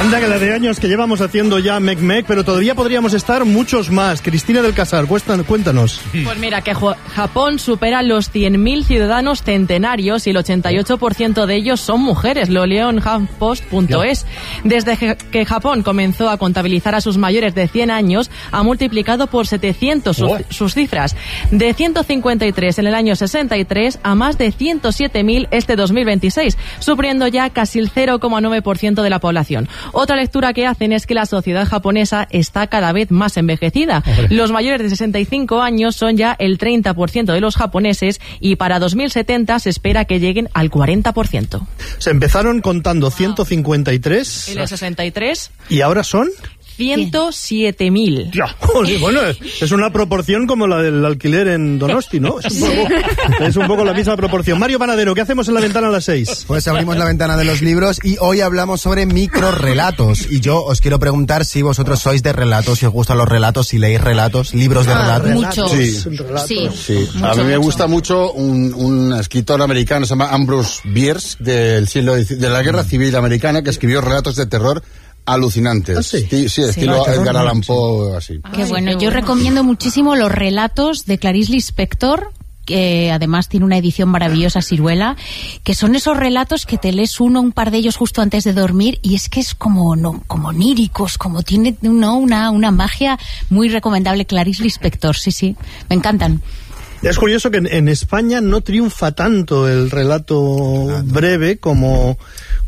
Anda que la de años que llevamos haciendo ya Mec, pero todavía podríamos estar muchos más. Cristina del Casar, cuéntanos. Pues mira, que Japón supera los 100.000 ciudadanos centenarios y el 88% de ellos son mujeres, lo leo en HuffPost.es. Desde que Japón comenzó a contabilizar a sus mayores de 100 años, ha multiplicado por 700 sus cifras. De 153 en el año 63 a más de 107.000 este 2026, supliendo ya casi el 0,9% de la población. Otra lectura que hacen es que la sociedad japonesa está cada vez más envejecida. Los mayores de 65 años son ya el 30% de los japoneses y para 2070 se espera que lleguen al 40%. Se empezaron contando 153. En el 63. ¿Y ahora son? 107.000. Bueno, es una proporción como la del alquiler en Donosti, ¿no? Es un poco la misma proporción. Mario Panadero, ¿qué hacemos en la ventana a las 6? Pues abrimos la ventana de los libros y hoy hablamos sobre microrrelatos. Y yo os quiero preguntar si vosotros sois de relatos, si os gustan los relatos, si leéis relatos, libros de relatos. Muchos. Sí. A mí me gusta mucho un escritor americano, se llama Ambrose Bierce, de la Guerra Civil Americana, que escribió relatos de terror alucinantes. Sí, estilo Edgar Allan Poe, así. Qué bueno. Yo recomiendo muchísimo los relatos de Clarice Lispector, que además tiene una edición maravillosa, Siruela, que son esos relatos que te lees un par de ellos justo antes de dormir y es que es como oníricos, como tiene una magia muy recomendable. Clarice Lispector, sí, me encantan. Es curioso que en España no triunfa tanto el relato breve como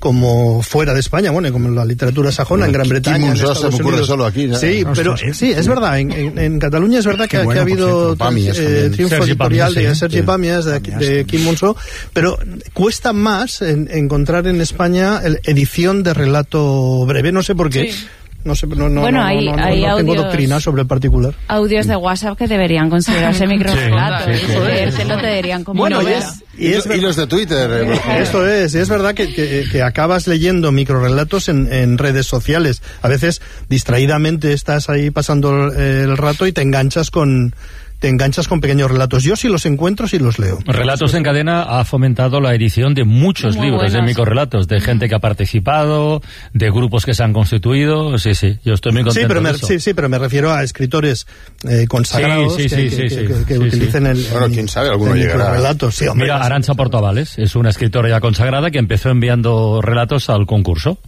fuera de España, bueno, como en la literatura sajona, en Gran Bretaña. Kim Monzó se me ocurre solo aquí, ¿no? Sí, pero sí, es verdad, en Cataluña es verdad que ha habido triunfo editorial de Sergi Pàmies, de Kim Monzó, pero cuesta más encontrar en España edición de relato breve, no sé por qué. Sí. No sé, no tengo doctrina sobre el particular. Audios de WhatsApp que deberían considerarse microrelatos. Se lo te dirían como novelas. Y los de Twitter. Esto es, y es verdad que acabas leyendo microrelatos en redes sociales. A veces, distraídamente, estás ahí pasando el rato y te enganchas con pequeños relatos. Yo si los encuentro, sí los leo. Relatos en Cadena ha fomentado la edición de muchos libros de microrelatos, de gente que ha participado, de grupos que se han constituido. Sí, yo estoy muy contento pero me refiero a escritores consagrados que utilicen el quién sabe, alguno llegará. Relatos. Sí, hombre, mira, Arantxa Portavales es una escritora ya consagrada que empezó enviando relatos al concurso.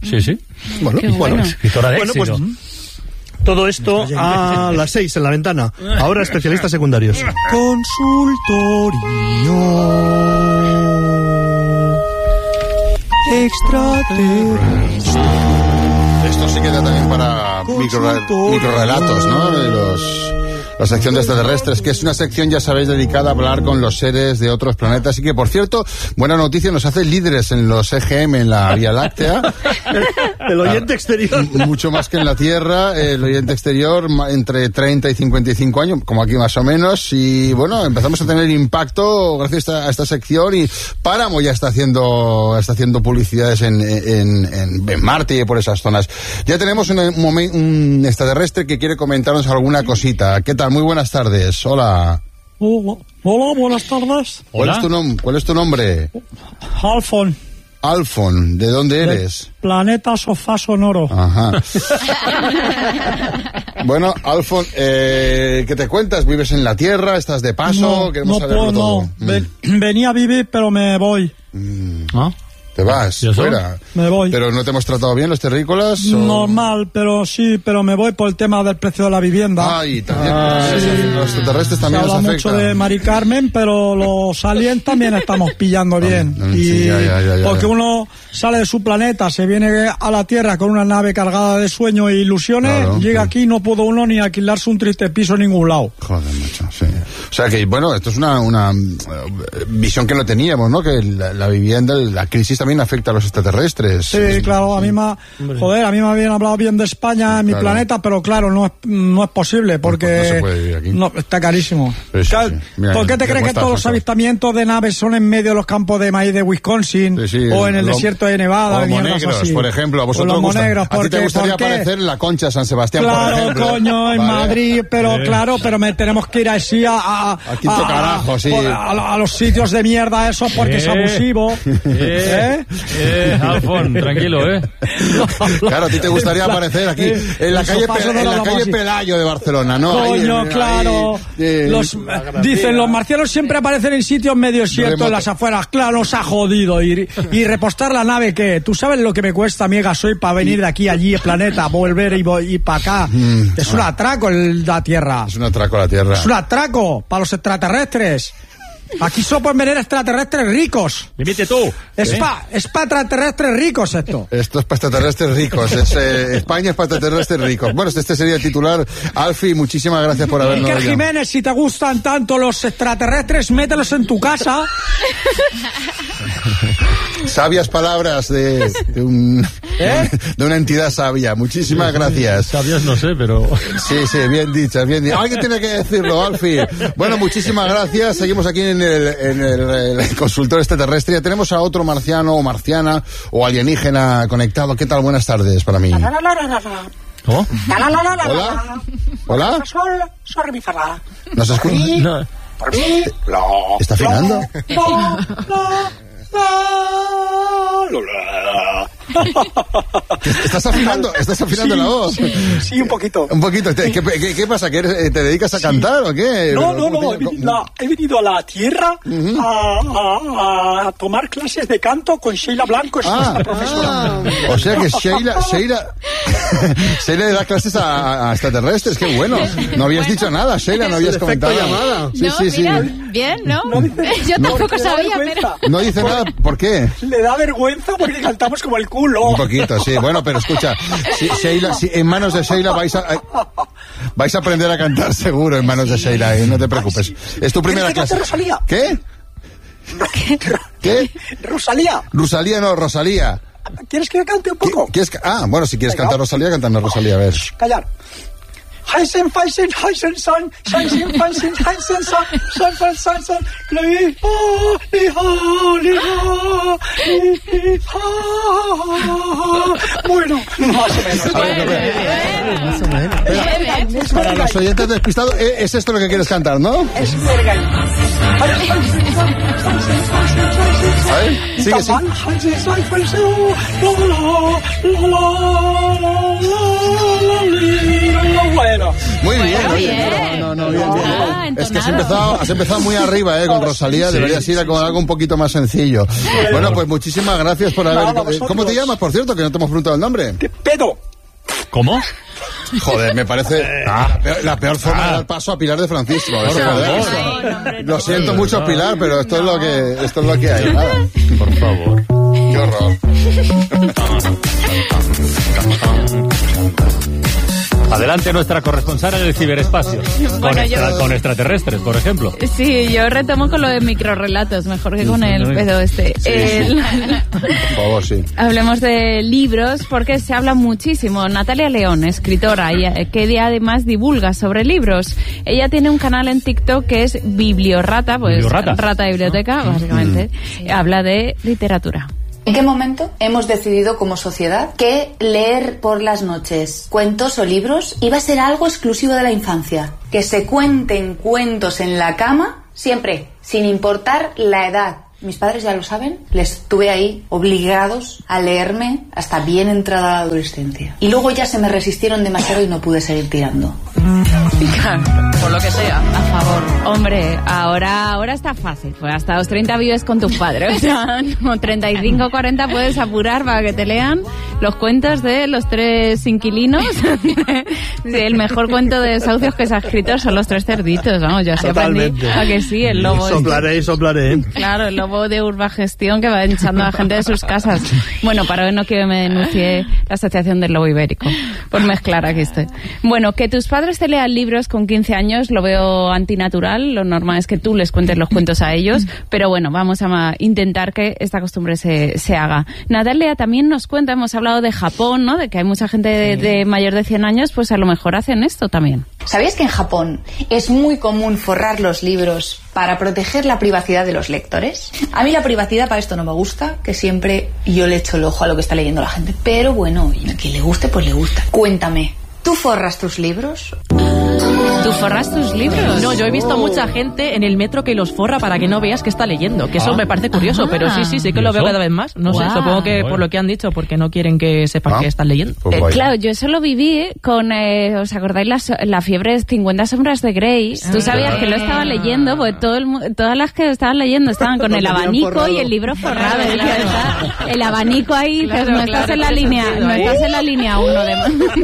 Bueno, escritora de éxito. Pues, todo esto a las 6 en la ventana. Ahora especialistas secundarios. Consultorio extraterrestre. Esto sí queda también para microrelatos, ¿no? De la sección de extraterrestres, que es una sección, ya sabéis, dedicada a hablar con los seres de otros planetas y que, por cierto, buena noticia, nos hace líderes en los EGM en la Vía Láctea. El oyente exterior. Mucho más que en la Tierra, el oyente exterior entre 30 y 55 años, como aquí más o menos, y bueno, empezamos a tener impacto gracias a esta sección y Páramo ya está haciendo publicidades en Marte y por esas zonas. Ya tenemos un extraterrestre que quiere comentarnos alguna cosita. ¿Qué tal? Muy buenas tardes. Hola. Hola, buenas tardes. ¿Cuál es tu nombre? Alfon. ¿De dónde eres? Planeta Sofá Sonoro. Ajá. Bueno, Alfon, ¿qué te cuentas? ¿Vives en la Tierra? ¿Estás de paso? Queremos saberlo todo. Venía a vivir, pero me voy. ¿Te vas? ¿Fuera? Me voy. ¿Pero no te hemos tratado bien los terrícolas? Normal, pero me voy por el tema del precio de la vivienda. Ay, también. Los extraterrestres también nos afectan. Se habla mucho de Mari Carmen, pero los aliens también estamos pillando bien. Porque uno sale de su planeta, se viene a la Tierra con una nave cargada de sueños e ilusiones, llega aquí y no pudo uno ni alquilarse un triste piso en ningún lado. Joder, macho, sí. O sea que, bueno, esto es una visión que no teníamos, ¿no? Que la vivienda, la crisis también afecta a los extraterrestres. Sí, claro, a mí me habían hablado bien de España en mi planeta, pero claro, no es posible porque no se puede vivir aquí. No, está carísimo. Sí. Mira, ¿por qué te crees que todos los avistamientos de naves son en medio de los campos de maíz de Wisconsin o en el desierto de Nevada? O monegros, por ejemplo. ¿A ti te gustaría aparecer en la Concha de San Sebastián, claro, por ejemplo? Coño, en Madrid, pero me tenemos que ir así a quinto carajo, sí. A los sitios de mierda esos porque es abusivo. Alfon, tranquilo, ¿eh? Claro, a ti te gustaría aparecer aquí, en la calle Pelayo de Barcelona, ¿no? Coño, claro. Dicen, los marcianos siempre aparecen en sitios medio desiertos, en las afueras. Claro, nos ha jodido. Y repostar la nave, ¿qué? ¿Tú sabes lo que me cuesta a mí gasoil para venir de aquí a allí, el planeta, volver y para acá? Es un atraco la Tierra. Es un atraco la Tierra. Es un atraco para los extraterrestres. Aquí solo pueden venir extraterrestres ricos. Limite tú. Es para extraterrestres ricos esto. Esto es para extraterrestres ricos. España es para extraterrestres ricos. Bueno, este sería el titular. Alfie, muchísimas gracias por habernos Iker Jiménez, si te gustan tanto los extraterrestres, mételos en tu casa. Sabias palabras de una entidad sabia. Muchísimas gracias. Sabias no sé, pero... Sí, bien dichas, bien dichas. Alguien tiene que decirlo, Alfie. Bueno, muchísimas gracias. Seguimos aquí en el consultor extraterrestre. Ya tenemos a otro marciano o marciana o alienígena conectado. ¿Qué tal? Buenas tardes para mí. ¿Cómo? Hola. Hola. ¿Nos escucha? No. ¿Está afinando? ¿Estás afinando la voz? Sí, un poquito. Un poquito. ¿Qué pasa? ¿Que te dedicas a cantar o qué? No. He venido a la Tierra a tomar clases de canto con Sheila Blanco, es nuestra profesora. O sea que Sheila le da clases a extraterrestres. Qué bueno. No habías dicho nada, Sheila, no habías comentado. Llamada. Sí. Bien, ¿no? Yo tampoco sabía, pero... No dice nada, ¿por qué? Le da vergüenza porque cantamos como el culo. Un poquito, sí. Bueno, pero escucha, Sheila, en manos de Sheila vais a aprender a cantar seguro en manos de Sheila, no te preocupes. Es tu primera clase. Rosalía? ¿Qué? Rosalía. Rosalía. ¿Quieres que cante un poco? Bueno, si quieres cantar Rosalía, cántame Rosalía, a ver. Callar. Heisen, Feisen, Heisen, San, Heisen, Feisen, Heisen, San, Bueno, más o menos. Para los oyentes despistados, es esto lo que quieres cantar, ¿no? Es verga. A ver, sigue. Muy bien. Bien. Es que has empezado muy arriba, con Rosalía. Deberías ir con algo un poquito más sencillo. Bueno, pues muchísimas gracias por haber... ¿Cómo te llamas, por cierto? Que no te hemos preguntado el nombre. Pedro. ¿Cómo? Joder, me parece la peor forma de dar paso a Pilar de Francisco. Lo siento mucho, Pilar, pero esto es lo que hay. Nada. Por favor. Qué horror. Adelante nuestra corresponsal en el ciberespacio. Con extraterrestres, por ejemplo. Sí, yo retomo con lo de microrrelatos, mejor que con el pedo este. Por favor, sí. Hablemos de libros, porque se habla muchísimo. Natalia León, escritora, que además divulga sobre libros. Ella tiene un canal en TikTok que es Bibliorrata, pues rata de biblioteca, básicamente. Habla de literatura. ¿En qué momento hemos decidido como sociedad que leer por las noches cuentos o libros iba a ser algo exclusivo de la infancia? Que se cuenten cuentos en la cama siempre, sin importar la edad. Mis padres ya lo saben, les tuve ahí obligados a leerme hasta bien entrada la adolescencia. Y luego ya se me resistieron demasiado y no pude seguir tirando. Por lo que sea, a favor. Hombre, ahora está fácil. Pues hasta los 30 vives con tus padres. O sea, con 35 o 40 puedes apurar para que te lean los cuentos de los 3 inquilinos. El mejor cuento de desahucios que se ha escrito son los 3 cerditos. Vamos, yo así aprendí a que sí, el lobo. Soplaré. Claro, el lobo de Urbagestión que va echando a la gente de sus casas. Bueno, para hoy no quiero que me denuncie la Asociación del Lobo Ibérico por mezclar aquí estoy. Bueno, que tus padres te lean libros con 15 años lo veo antinatural. Lo normal es que tú les cuentes los cuentos a ellos, pero bueno, vamos a intentar que esta costumbre se haga. Natalia también nos cuenta, hemos hablado de Japón, ¿no? De que hay mucha gente de mayor de 100 años, pues a lo mejor hacen esto también. ¿Sabéis que en Japón es muy común forrar los libros para proteger la privacidad de los lectores? A mí la privacidad para esto no me gusta, que siempre yo le echo el ojo a lo que está leyendo la gente. Pero bueno, a quien le guste, pues le gusta. Cuéntame, ¿Tú forras tus libros? ¿Tú forras tus libros? No, yo he visto mucha gente en el metro que los forra para que no veas que está leyendo, que eso me parece curioso, pero sí que lo veo cada vez más. No sé, supongo que por lo que han dicho, porque no quieren que sepan que están leyendo. Claro, yo eso lo viví con, ¿os acordáis la fiebre de 50 sombras de Grey? Tú sabías que lo estaba leyendo, porque todas las que estaban leyendo estaban con el abanico y el libro forrado. El abanico ahí, claro, no estás en la línea, no estás en la línea 1 de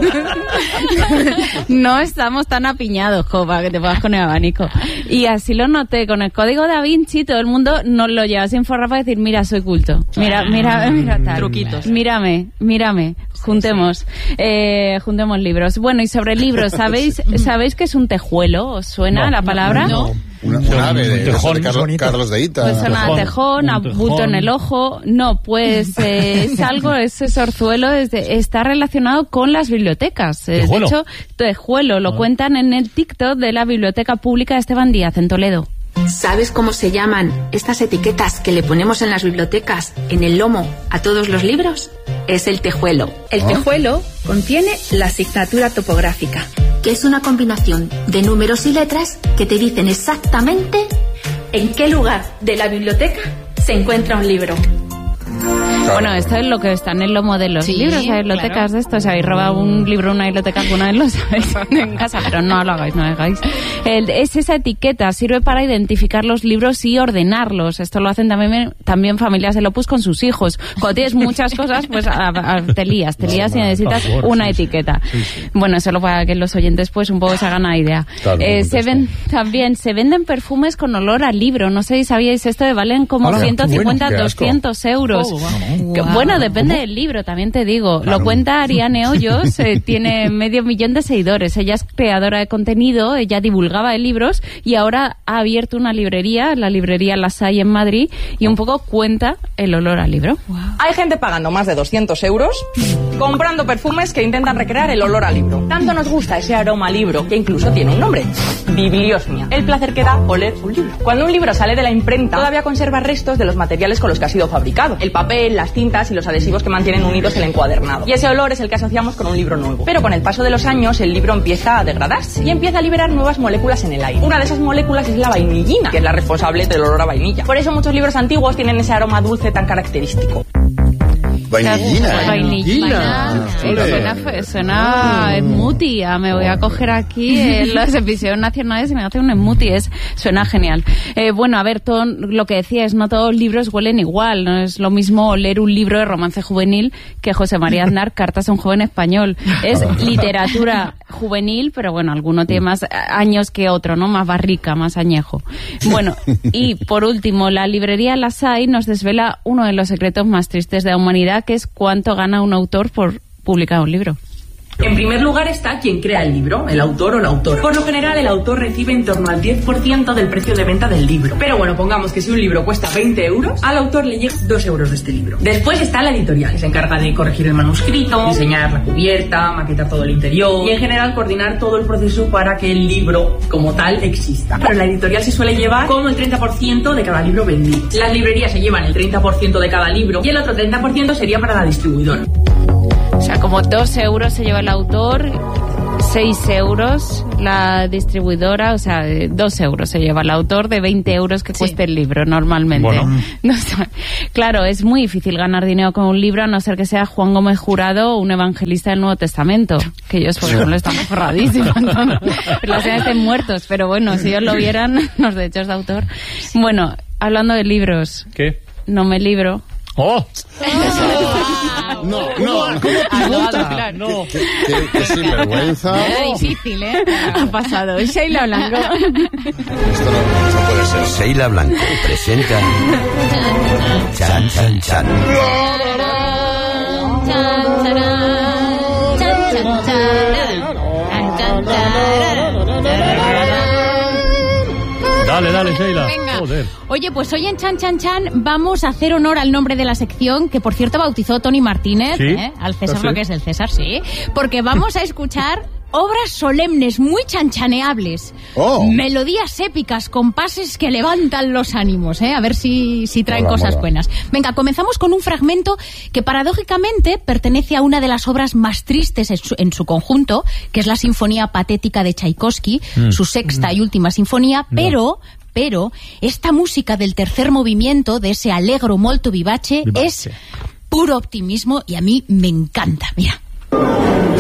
no estamos tan apiñados como para que te pongas con el abanico. Y así lo noté, con el código Da Vinci todo el mundo nos lo lleva sin forrar para decir, mira, soy culto, mira tal. Truquitos. Mírame, juntemos libros. Bueno, y sobre libros, ¿sabéis qué es un tejuelo? ¿Os suena la palabra? No. Un ave de Carlos de Ita. Pues suena a tejón, a bulto en el ojo. No, pues es algo, ese orzuelo está relacionado con las bibliotecas. De hecho, tejuelo lo cuentan en el TikTok de la Biblioteca Pública de Esteban Díaz, en Toledo. ¿Sabes cómo se llaman estas etiquetas que le ponemos en las bibliotecas, en el lomo, a todos los libros? Es el tejuelo. El tejuelo contiene la asignatura topográfica, que es una combinación de números y letras que te dicen exactamente en qué lugar de la biblioteca se encuentra un libro. Bueno, esto es lo que está en el lomo de los libros, hay bibliotecas de esto. Si habéis robado un libro en una biblioteca alguna vez, lo sabéis en casa, pero no lo hagáis, no lo hagáis. Es esa etiqueta, sirve para identificar los libros y ordenarlos. Esto lo hacen también familias del Opus con sus hijos. Cuando tienes muchas cosas, pues te lías y necesitas una etiqueta. Bueno, solo para que los oyentes pues un poco se hagan una idea. Se venden perfumes con olor a libro. No sé si sabíais esto, valen como 150, 200 euros. Bueno, depende del libro, también te digo. Lo cuenta Ariane Hoyos, tiene 500.000 de seguidores. Ella es creadora de contenido, ella divulgaba de libros y ahora ha abierto una librería, la librería Las Hay en Madrid, y un poco cuenta el olor al libro. Wow. Hay gente pagando más de 200 euros comprando perfumes que intentan recrear el olor al libro. Tanto nos gusta ese aroma a libro que incluso tiene un nombre: bibliosmia. El placer que da oler un libro. Cuando un libro sale de la imprenta, todavía conserva restos de los materiales con los que ha sido fabricado: el papel, las tintas y los adhesivos que mantienen unidos el encuadernado. Y ese olor es el que asociamos con un libro nuevo. Pero con el paso de los años, el libro empieza a degradarse y empieza a liberar nuevas moléculas en el aire. Una de esas moléculas es la vainillina, que es la responsable del olor a vainilla. Por eso muchos libros antiguos tienen ese aroma dulce tan característico. Vainillina. Suena smoothie. Me voy a coger aquí en las episodios nacionales y me hace un smoothie. Suena genial. Bueno, a ver, todo lo que decías, no todos los libros huelen igual. No es lo mismo leer un libro de romance juvenil que José María Aznar, Cartas a un joven español. Es literatura juvenil, pero bueno, alguno tiene más años que otro, ¿no? Más barrica, más añejo. Bueno, y por último, la librería Las Hay nos desvela uno de los secretos más tristes de la humanidad, que es cuánto gana un autor por publicar un libro. En primer lugar está quien crea el libro, el autor o la autora. Por lo general, el autor recibe en torno al 10% del precio de venta del libro. Pero bueno, pongamos que si un libro cuesta 20 euros, al autor le llega 2 euros de este libro. Después está la editorial, que se encarga de corregir el manuscrito, diseñar la cubierta, maquetar todo el interior y en general coordinar todo el proceso para que el libro como tal exista. Pero la editorial se suele llevar como el 30% de cada libro vendido. Las librerías se llevan el 30% de cada libro y el otro 30% sería para la distribuidora. O sea, como 2 euros se lleva el autor, 6 euros la distribuidora, o sea, 2 euros se lleva el autor de 20 euros que cuesta el libro normalmente. Bueno. No, claro, es muy difícil ganar dinero con un libro, a no ser que sea Juan Gómez Jurado o un evangelista del Nuevo Testamento, que ellos por ejemplo están forradísimos, los estén muertos, pero bueno, si ellos lo vieran, los derechos de autor. Bueno, hablando de libros. ¿Qué? No me libro. ¡Oh! No. Qué sinvergüenza. Era difícil, ¿eh? Ha pasado. Sheila Blanco. Esto no puede ser. Sheila Blanco presenta Chan Chan Chan. Dale, Sheila. Joder. Oye, pues hoy en Chan Chan Chan vamos a hacer honor al nombre de la sección, que por cierto bautizó Tony Martínez, ¿Sí? Al César lo que es del César, sí, porque vamos a escuchar obras solemnes, muy chanchaneables. Melodías épicas, compases que levantan los ánimos, A ver si traen cosas buenas. Venga, comenzamos con un fragmento que paradójicamente pertenece a una de las obras más tristes en su conjunto, que es la Sinfonía Patética de Tchaikovsky, su sexta y última sinfonía, pero esta música del tercer movimiento, de ese allegro molto vivace, es puro optimismo y a mí me encanta. Mira.